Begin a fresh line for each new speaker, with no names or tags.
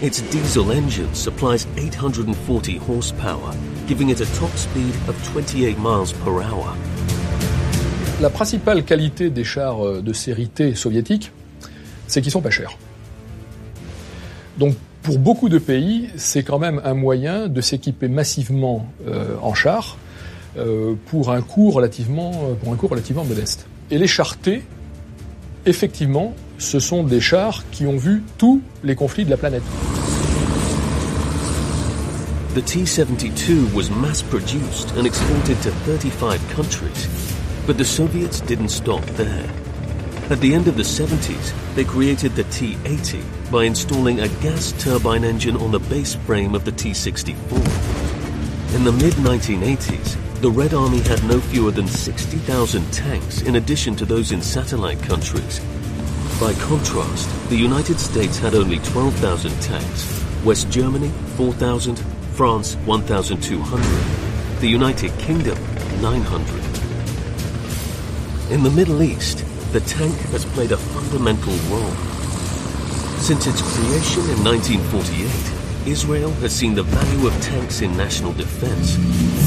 Its diesel engine supplies 840 horsepower, giving it a top speed of 28 miles per hour.
La principale qualité des chars de série T soviétiques, c'est qu'ils sont pas chers. Donc pour beaucoup de pays, c'est quand même un moyen de s'équiper massivement en chars pour un coût relativement modeste. Et les chars T, effectivement, ce sont des chars qui ont vu tous les conflits de la planète.
The T-72 was mass-produced and exported to 35 countries, but the Soviets didn't stop there. At the end of the 70s, they created the T-80 by installing a gas turbine engine on the base frame of the T-64. In the mid-1980s, the Red Army had no fewer than 60,000 tanks in addition to those in satellite countries. By contrast, the United States had only 12,000 tanks, West Germany 4,000, France 1,200, the United Kingdom 900. In the Middle East, the tank has played a fundamental role. Since its creation in 1948, Israel has seen the value of tanks in national defense